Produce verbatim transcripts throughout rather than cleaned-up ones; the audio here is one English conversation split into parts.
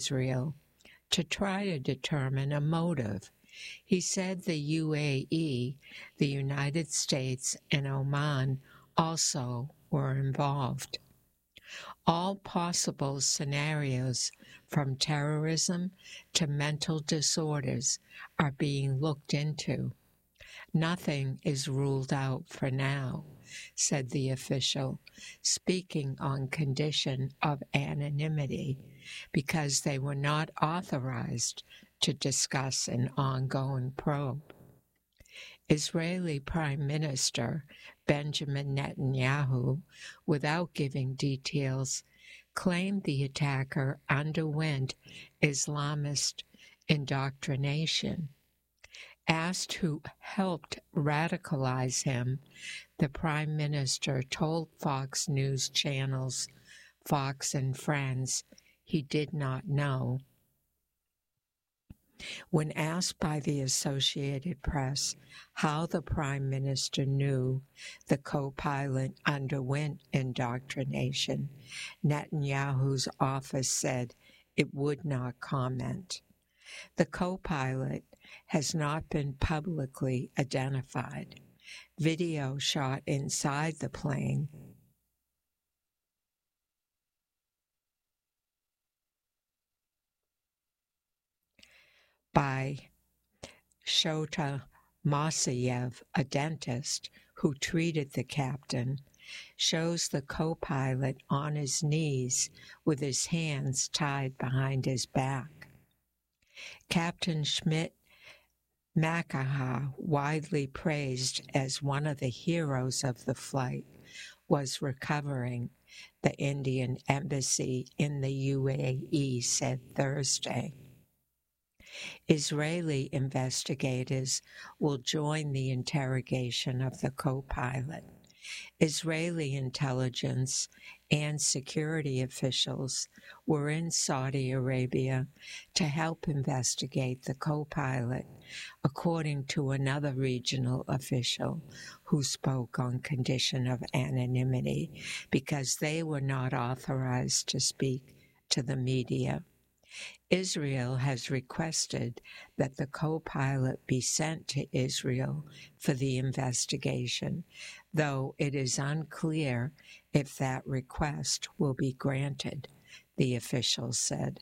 Israel to try to determine a motive. He said the U A E, the United States, and Oman also were involved. All possible scenarios, from terrorism to mental disorders, are being looked into. Nothing is ruled out for now, said the official, speaking on condition of anonymity because they were not authorized to discuss an ongoing probe. Israeli Prime Minister Benjamin Netanyahu, without giving details, claimed the attacker underwent Islamist indoctrination. Asked who helped radicalize him, the Prime Minister told Fox News channels Fox and Friends he did not know. When asked by the Associated Press how the Prime Minister knew the co-pilot underwent indoctrination, Netanyahu's office said it would not comment. The co-pilot has not been publicly identified. Video shot inside the plane by Shota Masayev, a dentist who treated the captain, shows the co-pilot on his knees with his hands tied behind his back. Captain Schmidt Makaha, widely praised as one of the heroes of the flight, was recovering, the Indian embassy in the U A E said Thursday. Israeli investigators will join the interrogation of the co-pilot. Israeli intelligence and security officials were in Saudi Arabia to help investigate the co-pilot, according to another regional official who spoke on condition of anonymity because they were not authorized to speak to the media. Israel has requested that the co-pilot be sent to Israel for the investigation, though it is unclear if that request will be granted, the official said.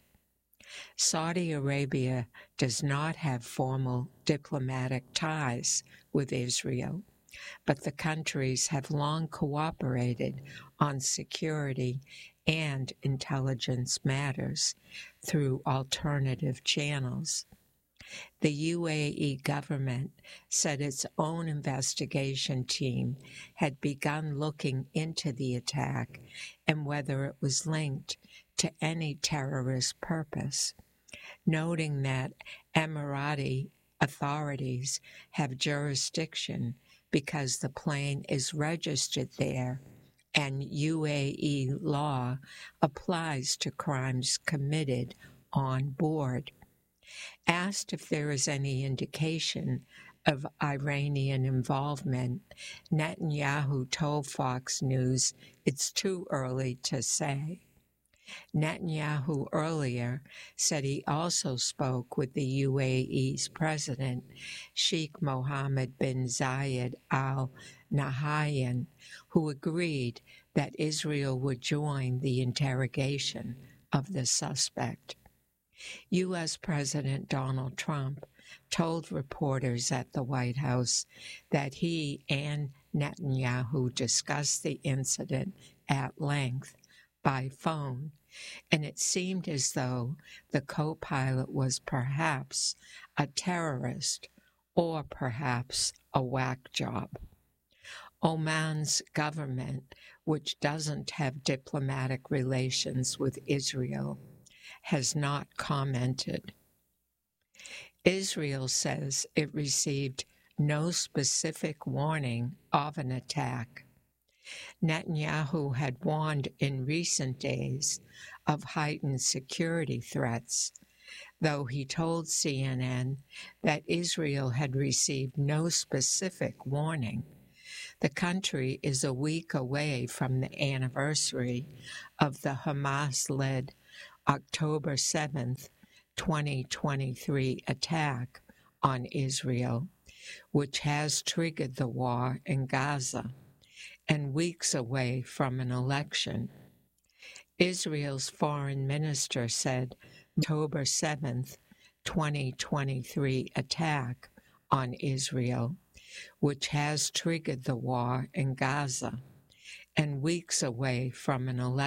Saudi Arabia does not have formal diplomatic ties with Israel, but the countries have long cooperated on security and intelligence matters through alternative channels. The U A E government said its own investigation team had begun looking into the attack and whether it was linked to any terrorist purpose, noting that Emirati authorities have jurisdiction because the plane is registered there and U A E law applies to crimes committed on board. Asked if there is any indication of Iranian involvement, Netanyahu told Fox News it's too early to say. Netanyahu earlier said he also spoke with the U A E's president, Sheikh Mohammed bin Zayed Al Nahyan, who agreed that Israel would join the interrogation of the suspect. U S President Donald Trump told reporters at the White House that he and Netanyahu discussed the incident at length by phone, and it seemed as though the co-pilot was perhaps a terrorist or perhaps a whack job. Oman's government, which doesn't have diplomatic relations with Israel, has not commented. Israel says it received no specific warning of an attack. Netanyahu had warned in recent days of heightened security threats, though he told C N N that Israel had received no specific warning. The country is a week away from the anniversary of the Hamas-led October seventh, twenty twenty-three attack on Israel, which has triggered the war in Gaza, and weeks away from an election. Israel's foreign minister said October seventh, twenty twenty-three attack on Israel, which has triggered the war in Gaza, and weeks away from an election.